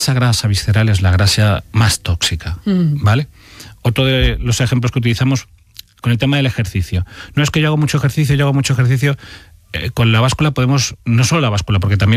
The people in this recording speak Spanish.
esa grasa visceral es la grasa más tóxica, ¿vale? Otro de los ejemplos que utilizamos con el tema del ejercicio. No es que yo hago mucho ejercicio, con la báscula podemos, no solo la báscula, porque también